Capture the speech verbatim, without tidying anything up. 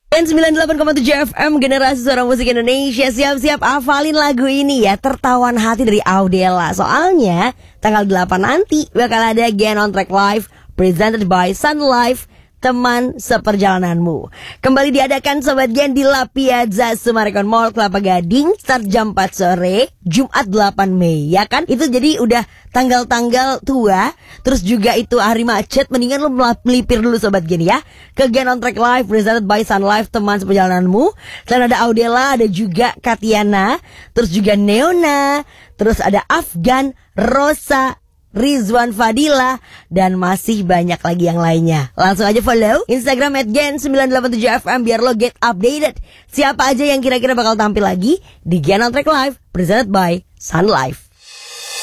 Dan sembilan puluh delapan koma tujuh F M Generasi Suara Musik Indonesia. Siap-siap hafalin lagu ini ya, Tertawan Hati dari Audella. Soalnya tanggal delapan nanti bakal ada Gen on Track Live presented by Sun Life, teman seperjalananmu. Kembali diadakan Sobat Gen di La Piazza Summarecon Mall Kelapa Gading, start jam empat sore Jumat delapan Mei. Ya kan, itu jadi udah tanggal-tanggal tua. Terus juga itu hari macet, mendingan lu melipir dulu Sobat Gen ya ke Gen on Track Live presented by Sun Life, teman seperjalananmu. Selain ada Audella, ada juga Katiana, terus juga Neona, terus ada Afgan, Rosa, Rizwan Fadila, dan masih banyak lagi yang lainnya. Langsung aja follow Instagram at gen sembilan delapan tujuh F M biar lo get updated siapa aja yang kira-kira bakal tampil lagi di Gen on Track Live presented by Sun Life.